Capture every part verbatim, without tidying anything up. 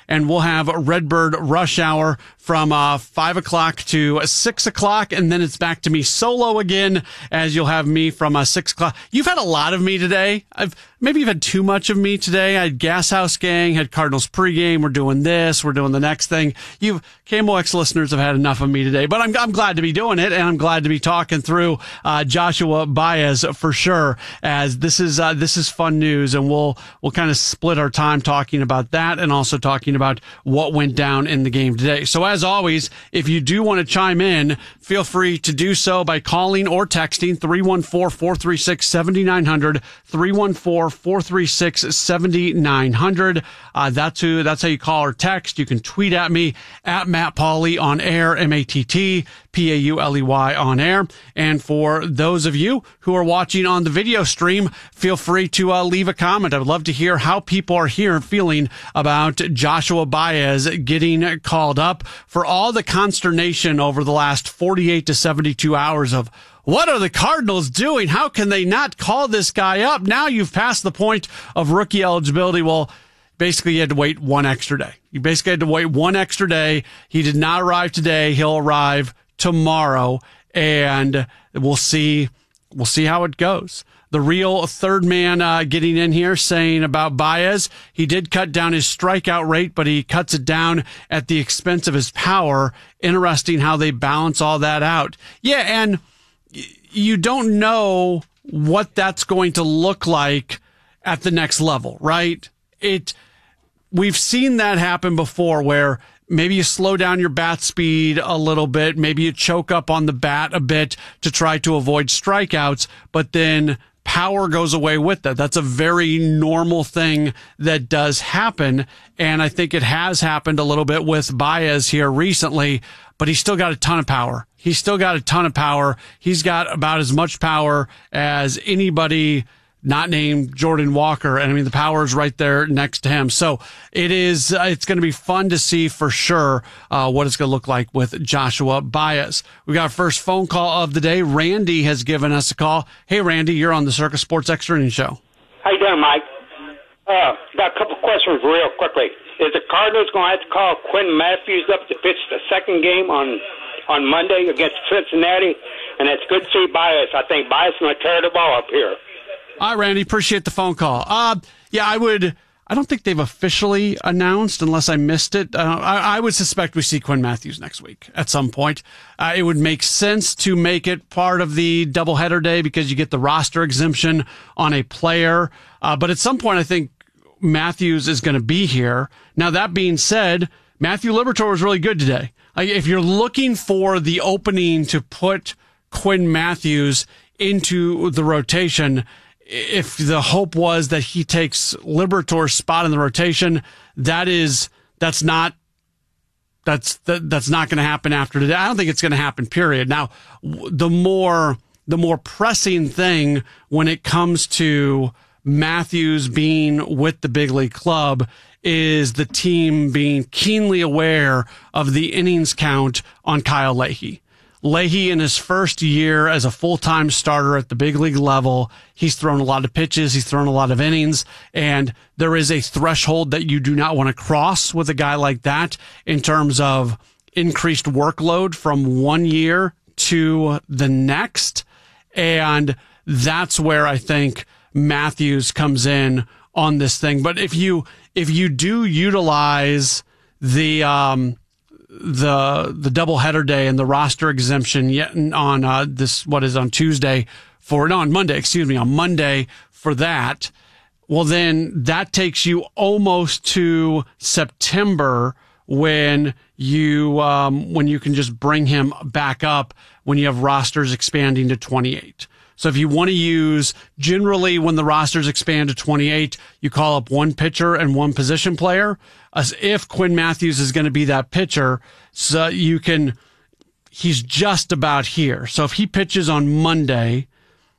and we'll have Redbird Rush Hour from uh, five o'clock to six o'clock, and then it's back to me solo again, as you'll have me from uh, six o'clock. You've had a lot of me today. I've Maybe you've had too much of me today. I had Gas House Gang, had Cardinals pregame. We're doing this. We're doing the next thing. You K M O X listeners have had enough of me today, but I'm, I'm glad to be doing it, and I'm glad to be talking through uh, Joshua Baez for sure, as this is uh, this is fun news, and we'll we'll kind of split our time talking about that and also talking about what went down in the game today. So as always, if you do want to chime in, feel free to do so by calling or texting three one four, four three six, seven nine zero zero, three one four, four three six, seven nine zero zero. Uh, that's who, that's how you call or text. You can tweet at me at Matt Pauley on air, M A T T P A U L E Y on air. And for those of you who are watching on the video stream, feel free to uh, leave a comment. I would love to hear how people are here feeling about Joshua Baez getting called up, for all the consternation over the last forty-eight to seventy-two hours of what are the Cardinals doing? How can they not call this guy up? Now you've passed the point of rookie eligibility. Well, basically you had to wait one extra day. You basically had to wait one extra day. He did not arrive today. He'll arrive tomorrow, and we'll see, we'll see how it goes. The real third man uh, getting in here saying about Baez, he did cut down his strikeout rate, but he cuts it down at the expense of his power. Interesting how they balance all that out. Yeah, and you don't know what that's going to look like at the next level, right? It, we've seen that happen before, where maybe you slow down your bat speed a little bit, maybe you choke up on the bat a bit to try to avoid strikeouts, but then power goes away with that. That's a very normal thing that does happen, and I think it has happened a little bit with Baez here recently, but he's still got a ton of power. He's still got a ton of power. He's got about as much power as anybody not named Jordan Walker. And I mean, the power is right there next to him. So it is, uh, it's going to be fun to see for sure, uh, what it's going to look like with Joshua Baez. We got our first phone call of the day. Randy has given us a call. Hey, Randy, you're on the Circus Sports Extra Innings Show. How you doing, Mike? Uh, got a couple questions real quickly. Is the Cardinals going to have to call Quinn Matthews up to pitch the second game on on Monday against Cincinnati? And it's good to see Baez. I think Baez is going to tear the ball up here. All right, Randy, appreciate the phone call. Uh, yeah, I would. I don't think they've officially announced, unless I missed it. Uh, I, I would suspect we see Quinn Matthews next week at some point. Uh, it would make sense to make it part of the doubleheader day because you get the roster exemption on a player. Uh, but at some point, I think Matthews is going to be here. Now, that being said, Matthew Liberatore was really good today. Like, if you're looking for the opening to put Quinn Matthews into the rotation, if the hope was that he takes Liberatore's spot in the rotation, that is, that's not, that's, that, that's not going to happen after today. I don't think it's going to happen, period. Now, the more, the more pressing thing when it comes to Matthews being with the big league club is the team being keenly aware of the innings count on Kyle Leahy. Leahy, in his first year as a full-time starter at the big league level, he's thrown a lot of pitches, he's thrown a lot of innings, and there is a threshold that you do not want to cross with a guy like that in terms of increased workload from one year to the next. And that's where I think Matthews comes in on this thing. But if you, if you do utilize the, um, the, the doubleheader day and the roster exemption yet on, uh, this, what is on Tuesday for, no, on Monday, excuse me, on Monday for that, well, then that takes you almost to September when you, um, when you can just bring him back up when you have rosters expanding to twenty-eight. So if you want to use, generally when the rosters expand to twenty-eight, you call up one pitcher and one position player. As if Quinn Matthews is going to be that pitcher, so you can, he's just about here. So if he pitches on Monday,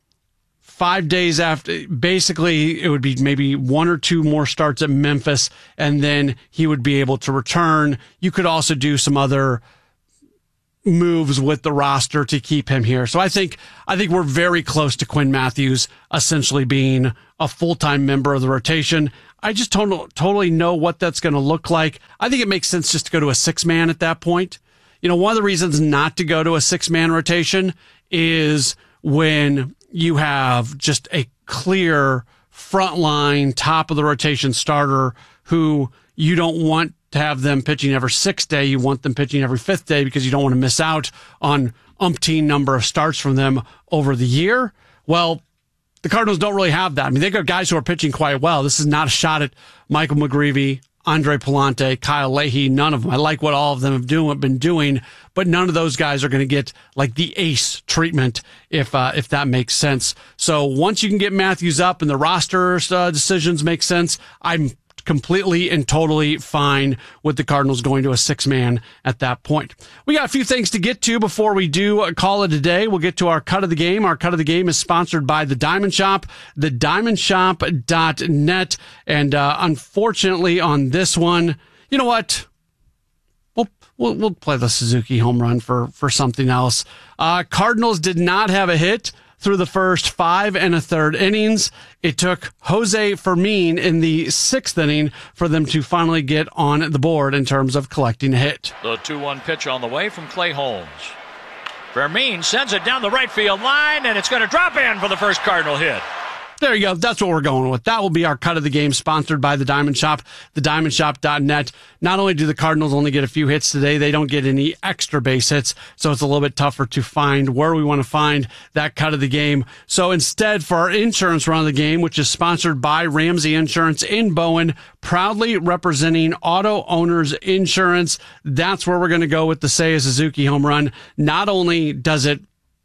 five days after, basically it would be maybe one or two more starts at Memphis, and then he would be able to return. You could also do some other moves with the roster to keep him here. So I think, I think we're very close to Quinn Matthews essentially being a full-time member of the rotation. I just don't totally know what that's going to look like. I think it makes sense just to go to a six-man at that point. You know, one of the reasons not to go to a six-man rotation is when you have just a clear frontline, top of the rotation starter who you don't want to have them pitching every sixth day. You want them pitching every fifth day because you don't want to miss out on umpteen number of starts from them over the year. Well, the Cardinals don't really have that. I mean, they got guys who are pitching quite well. This is not a shot at Michael McGreevy, Andre Palante, Kyle Leahy, none of them. I like what all of them have, do, have been doing, but none of those guys are going to get like the ace treatment, if uh, if that makes sense. So once you can get Matthews up and the roster uh, decisions make sense, I'm completely and totally fine with the Cardinals going to a six-man at that point. We got a few things to get to before we do call it a day. We'll get to our cut of the game. Our cut of the game is sponsored by The Diamond Shop, the diamond shop dot net. And uh, unfortunately on this one, you know what? We'll, we'll, we'll play the Suzuki home run for, for something else. Uh, Cardinals did not have a hit through the first five and a third innings. It took Jose Fermin in the sixth inning for them to finally get on the board in terms of collecting a hit. The two one pitch on the way from Clay Holmes. Fermin sends it down the right field line, and it's going to drop in for the first Cardinal hit. There you go. That's what we're going with. That will be our cut of the game, sponsored by The Diamond Shop, the diamond shop dot net. Not only do the Cardinals only get a few hits today, they don't get any extra base hits, so it's a little bit tougher to find where we want to find that cut of the game. So instead, for our insurance run of the game, which is sponsored by Ramsey Insurance in Bowen, proudly representing auto owners insurance, that's where we're going to go with the Seiya Suzuki home run. Not only does it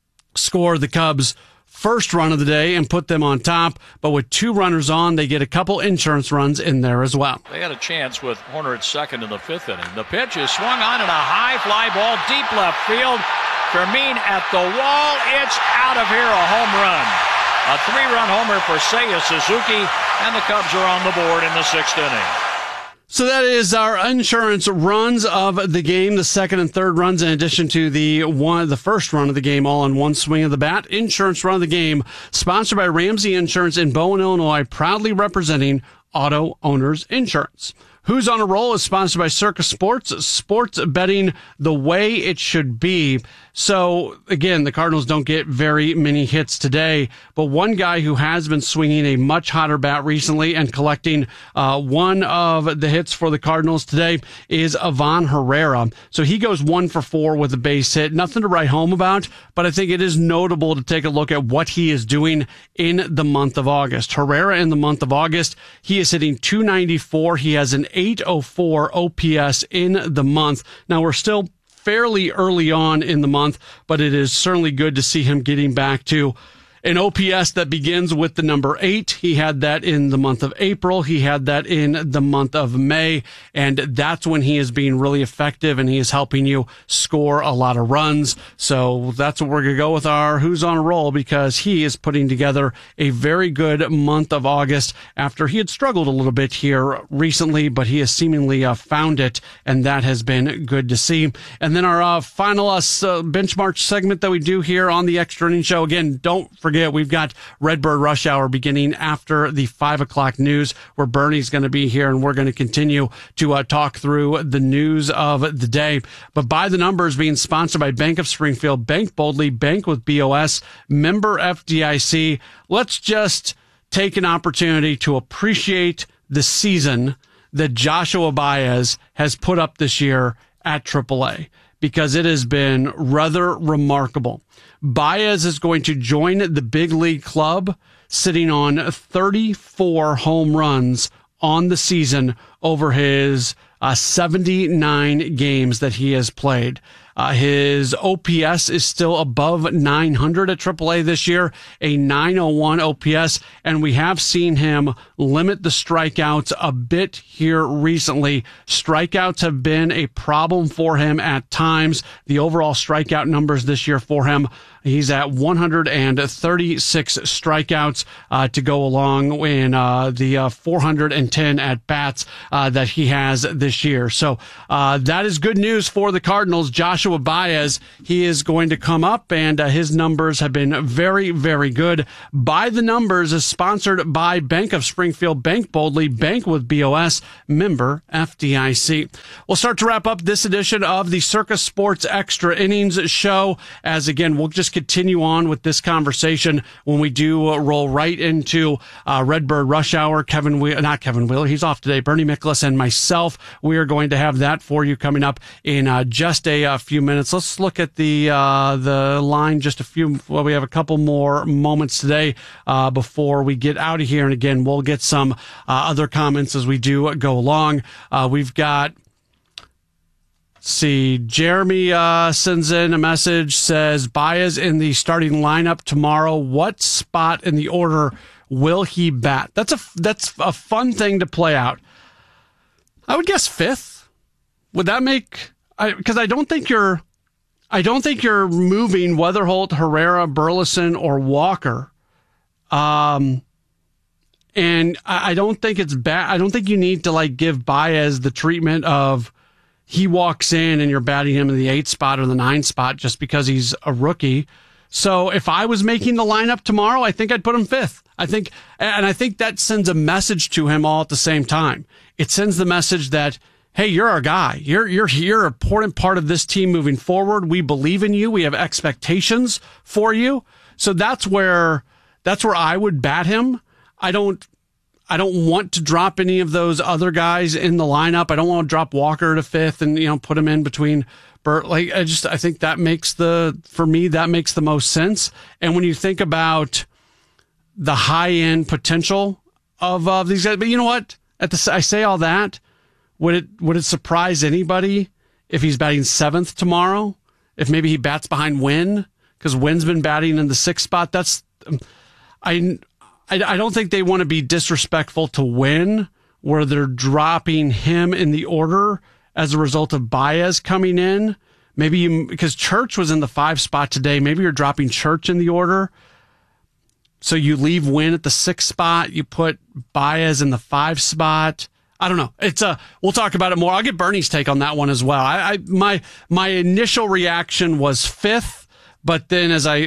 score the Cubs' first run of the day and put them on top, but with two runners on, they get a couple insurance runs in there as well. They had a chance with Horner at second in the fifth inning. The pitch is swung on in a high fly ball, deep left field. Fermin at the wall. It's out of here, a home run. A three-run homer for Seiya Suzuki, and the Cubs are on the board in the sixth inning. So that is our insurance runs of the game, the second and third runs, in addition to the one, the first run of the game, all on one swing of the bat. Insurance run of the game, sponsored by Ramsey Insurance in Bowen, Illinois, proudly representing auto owners insurance. Who's on a Roll is sponsored by Circus Sports, sports betting the way it should be. So, again, the Cardinals don't get very many hits today, but one guy who has been swinging a much hotter bat recently and collecting uh, one of the hits for the Cardinals today is Ivan Herrera. So he goes one for four with a base hit. Nothing to write home about, but I think it is notable to take a look at what he is doing in the month of August. Herrera in the month of August, he is hitting two ninety-four. He has an eight oh four O P S in the month. Now, we're still fairly early on in the month, but it is certainly good to see him getting back to an O P S that begins with the number eight. He had that in the month of April. He had that in the month of May. And that's when he is being really effective and he is helping you score a lot of runs. So that's what we're going to go with our Who's on a Roll, because he is putting together a very good month of August after he had struggled a little bit here recently, but he has seemingly uh, found it. And that has been good to see. And then our uh, final uh, benchmark segment that we do here on the Extra Inning Show. Again, don't forget, we've got Redbird Rush Hour beginning after the five o'clock news, where Bernie's going to be here, and we're going to continue to uh, talk through the news of the day. But By the Numbers being sponsored by Bank of Springfield. Bank boldly, bank with B O S, member F D I C. Let's just take an opportunity to appreciate the season that Joshua Baez has put up this year at triple A, because it has been rather remarkable. Baez is going to join the big league club, sitting on thirty-four home runs on the season over his uh, seventy-nine games that he has played. Uh, his O P S is still above nine hundred at triple A this year, a nine oh one O P S, and we have seen him limit the strikeouts a bit here recently. Strikeouts have been a problem for him at times. The overall strikeout numbers this year for him, he's at one hundred thirty-six strikeouts uh, to go along in uh, the uh, four hundred ten at-bats. uh, that he has this year. So uh, that is good news for the Cardinals. Joshua Baez, he is going to come up, and uh, his numbers have been very, very good. By the Numbers is sponsored by Bank of Springfield. Bank boldly, bank with B O S, member F D I C. We'll start to wrap up this edition of the Circa Sports Extra Innings show, as again, we'll just continue on with this conversation when we do uh, roll right into uh, Redbird Rush Hour. Kevin Wheeler, not Kevin Wheeler, he's off today. Bernie Miklasz and myself, we are going to have that for you coming up in uh, just a, a few minutes. Let's look at the uh, the line just a few, well, we have a couple more moments today uh, before we get out of here. And again, we'll get some uh, other comments as we do go along. Uh, we've got, see, Jeremy uh, sends in a message, says, Baez in the starting lineup tomorrow. What spot in the order will he bat? That's a, that's a fun thing to play out. I would guess fifth. Would that make, because I, I don't think you're, I don't think you're moving Weatherholt, Herrera, Burleson, or Walker. Um, and I, I don't think it's bad. I don't think you need to like give Baez the treatment of he walks in and you're batting him in the eight spot or the nine spot just because he's a rookie. So if I was making the lineup tomorrow, I think I'd put him fifth. I think, and I think that sends a message to him all at the same time. It sends the message that, hey, you're our guy. You're, you're, you're an important part of this team moving forward. We believe in you. We have expectations for you. So that's where, that's where I would bat him. I don't, I don't want to drop any of those other guys in the lineup. I don't want to drop Walker to fifth and, you know, put him in between Burt. Like, I just, I think that makes the, for me, that makes the most sense. And when you think about the high end potential of, of these guys, but you know what? At the, I say all that. Would it would it surprise anybody if he's batting seventh tomorrow? If maybe he bats behind Wynn, because Wynn's been batting in the sixth spot. That's I, I I don't think they want to be disrespectful to Wynn, where they're dropping him in the order as a result of Baez coming in. Maybe you, because Church was in the five spot today. Maybe you're dropping Church in the order. So you leave Wynn at the sixth spot. You put Baez in the five spot. I don't know. It's a, we'll talk about it more. I'll get Bernie's take on that one as well. I, I my my initial reaction was fifth, but then as I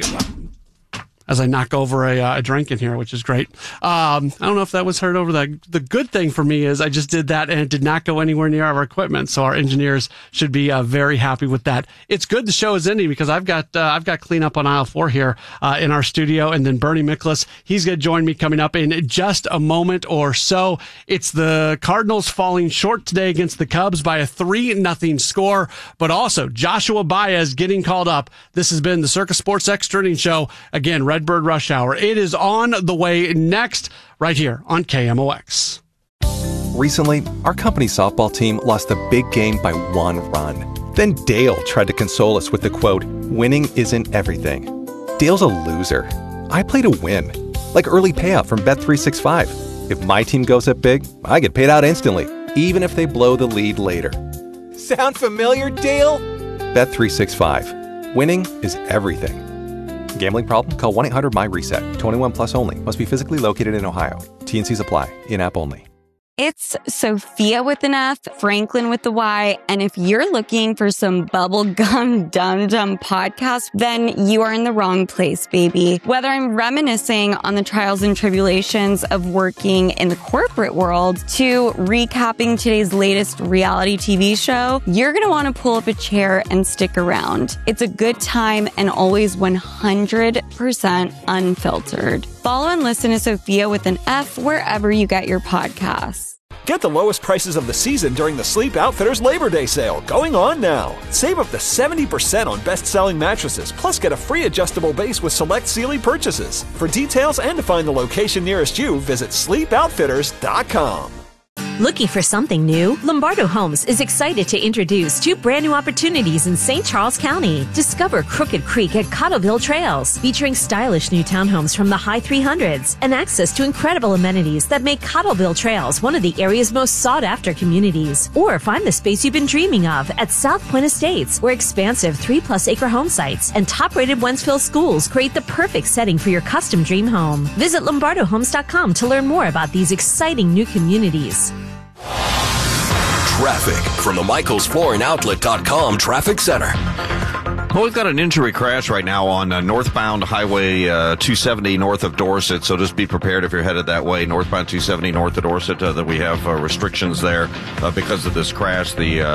as I knock over a, uh, a drink in here, which is great. Um, I don't know if that was heard over the, the good thing for me is I just did that and it did not go anywhere near our equipment. So our engineers should be uh, very happy with that. It's good the show is ending because I've got, uh, I've got cleanup on aisle four here, uh, in our studio. And then Bernie Miklasz, he's going to join me coming up in just a moment or so. It's the Cardinals falling short today against the Cubs by a three nothing score, but also Joshua Baez getting called up. This has been the Circa Sports Extra Innings Show. Again, Redbird Rush Hour. It is on the way next, right here on K M O X. Recently, our company softball team lost a big game by one run. Then Dale tried to console us with the quote, "Winning isn't everything." Dale's a loser. I play to win, like early payout from Bet three sixty-five. If my team goes up big, I get paid out instantly, even if they blow the lead later. Sound familiar, Dale? Bet three sixty-five. Winning is everything. Gambling problem? Call one eight hundred M Y reset. twenty-one plus only. Must be physically located in Ohio. T N Cs apply. In-app only. It's Sophia with an F, Franklin with the Y, and if you're looking for some bubblegum dum-dum podcast, then you are in the wrong place, baby. Whether I'm reminiscing on the trials and tribulations of working in the corporate world to recapping today's latest reality T V show, you're going to want to pull up a chair and stick around. It's a good time and always one hundred percent unfiltered. Follow and listen to Sophia with an F wherever you get your podcasts. Get the lowest prices of the season during the Sleep Outfitters Labor Day sale, going on now. Save up to seventy percent on best-selling mattresses, plus get a free adjustable base with select Sealy purchases. For details and to find the location nearest you, visit sleep outfitters dot com. Looking for something new? Lombardo Homes is excited to introduce two brand new opportunities in Saint Charles County. Discover Crooked Creek at Cottleville Trails, featuring stylish new townhomes from the high three hundreds and access to incredible amenities that make Cottleville Trails one of the area's most sought-after communities. Or find the space you've been dreaming of at South Point Estates, where expansive three-plus acre home sites and top-rated Wentzville schools create the perfect setting for your custom dream home. Visit Lombardo Homes dot com to learn more about these exciting new communities. Traffic from the Michaels Flooring Outlet dot com Traffic Center. Well, we've got an injury crash right now on uh, northbound Highway uh, two seventy north of Dorset, so just be prepared if you're headed that way. Northbound two seventy north of Dorset, uh, that we have uh, restrictions there uh, because of this crash. The uh,